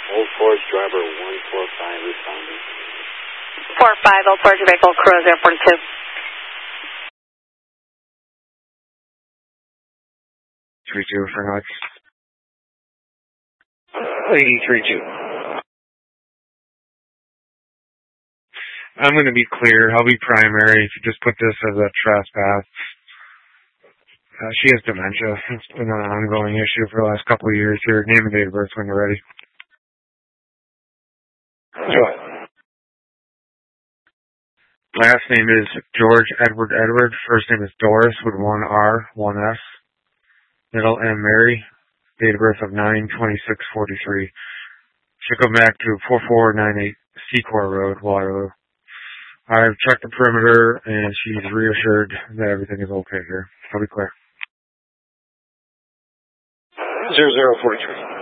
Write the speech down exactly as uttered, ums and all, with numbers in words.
Old Forge driver one four five responding. four five, Old Forge vehicle, crew zero forty-two. three two for Knox. Lady three two. I'm going to be clear. I'll be primary if you just put this as a trespass. Uh, she has dementia. It's been an ongoing issue for the last couple of years here. Name and date of birth when you're ready. Sure. Last name is George Edward Edward. First name is Doris with one R, one S. Middle M Mary. Date of birth of nine twenty-six forty-three. Should come back to four four nine eight Secor Road, Waterloo. I've checked the perimeter and she's reassured that everything is okay here. I'll be clear. zero zero forty-three.